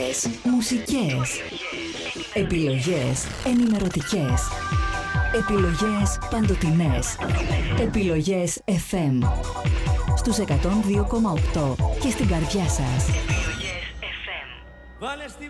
Μουσικές. Επιλογές ενημερωτικές. Επιλογές παντοτινές. Επιλογές FM. Στους 102,8 και στην καρδιά σας. Επιλογές FM. Βάλε στη